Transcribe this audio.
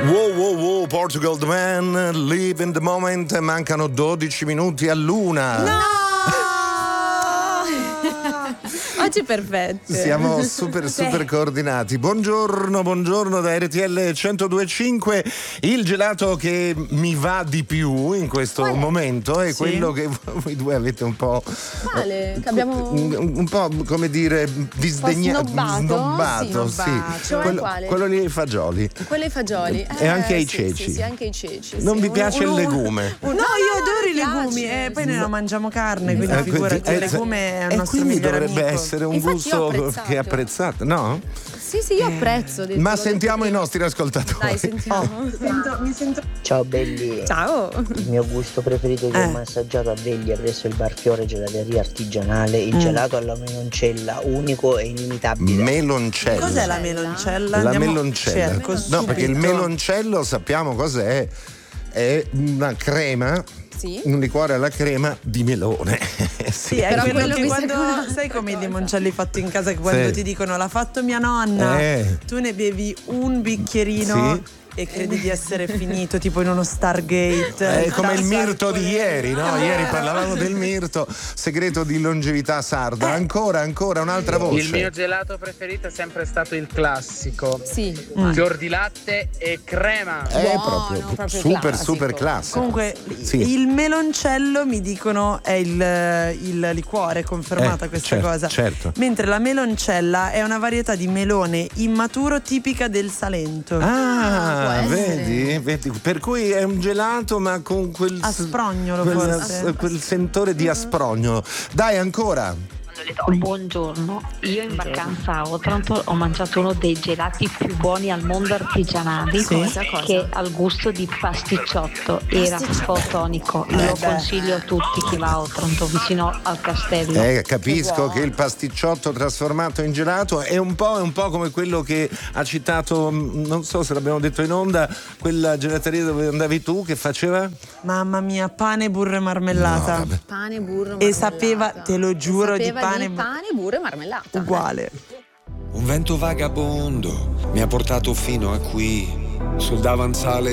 Wow, Portugal The Man, Live in the Moment. Mancano 12 minuti all'1. No! Oggi perfetto. Siamo super coordinati. Buongiorno da RTL 102.5. Il gelato che mi va di più in questo momento è quello che voi due avete un po'. Quale? Che abbiamo un po', come dire, disdegnato. Snobbato. Sì. Cioè quale? Quello lì ai fagioli. Quelli ai fagioli. E anche ai sì, ceci. Sì, anche ai ceci. Non vi piace il legume? No, io adoro i legumi e poi noi non mangiamo carne, quindi figurati, il legume è il nostro quindi migliore dovrebbe amico. essere un Infatti gusto che è apprezzato, no? Sì, io apprezzo. Ma sentiamo i nostri ascoltatori. Dai, sentiamo. Mi sento. Ciao belli. Ciao. Il mio gusto preferito che ho mai assaggiato a Veglia presso il Bar Fiore Gelateria Artigianale, il gelato alla meloncella, unico e inimitabile. Meloncella. Cos'è la meloncella? La Andiamo- meloncella. cerco No, subito. perché il meloncello sappiamo cos'è. È una crema. Sì. Un liquore alla crema di melone. Sì, è Però quello quello che mi quando sembra- sai come i limoncelli fatti in casa che quando Sì. ti dicono l'ha fatto mia nonna, tu ne bevi un bicchierino e credi di essere finito tipo in uno Stargate. È come il mirto di ieri, no? Ieri parlavamo del mirto, segreto di longevità sarda. Ancora un'altra voce. Il mio gelato preferito è sempre stato il classico. Sì. Fior di latte e crema. È Buono, proprio super classico. classico. Comunque Sì. il meloncello mi dicono è il liquore, confermata questa cosa. Certo. Mentre la meloncella è una varietà di melone immaturo tipica del Salento. può essere. Vedi, per cui è un gelato ma con quel Asprognolo forse. quel sentore di asprognolo. Dai, ancora. Buongiorno, io in vacanza a Otranto ho mangiato uno dei gelati più buoni al mondo artigianali Cosa? che ha il gusto di pasticciotto, era fotonico, lo consiglio a tutti chi va a Otranto vicino al castello. Capisco che il pasticciotto trasformato in gelato è un po' come quello che ha citato, non so se l'abbiamo detto in onda, quella gelateria dove andavi tu che faceva? Mamma mia, pane, burro e marmellata. No, vabbè. Pane, burro, E marmellata. sapeva, te lo giuro, Sapeva di pane, burro e marmellata. uguale. Un vento vagabondo mi ha portato fino a qui, sul davanzale